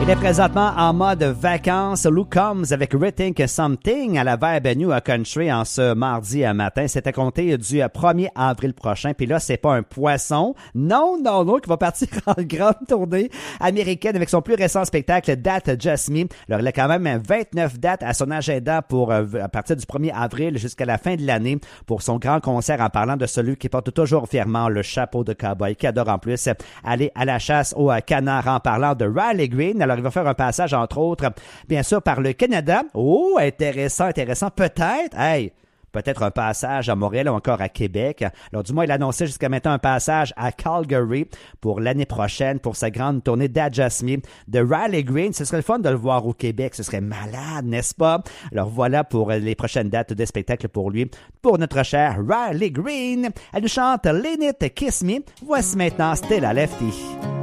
Il est présentement en mode vacances. Luke Combs avec Rethink Something à la Vibe New Country en ce mardi matin. C'est à compter du 1er avril prochain. Puis là, c'est pas un poisson. Non, qui va partir en grande tournée américaine avec son plus récent spectacle That Just Me. Alors, il a quand même 29 dates à son agenda pour à partir du 1er avril jusqu'à la fin de l'année pour son grand concert en parlant de celui qui porte toujours fièrement le chapeau de cowboy, qui adore en plus aller à la chasse au canard en parlant de Riley Green. Alors, il va faire un passage, entre autres, bien sûr, par le Canada. Oh, intéressant. Peut-être un passage à Montréal ou encore à Québec. Alors, du moins, il a annoncé jusqu'à maintenant un passage à Calgary pour l'année prochaine pour sa grande tournée That Just Me de Riley Green. Ce serait le fun de le voir au Québec. Ce serait malade, n'est-ce pas? Alors, voilà pour les prochaines dates de spectacle pour lui. Pour notre cher Riley Green, elle nous chante Lean It, Kiss Me. Voici maintenant Stella Lefty.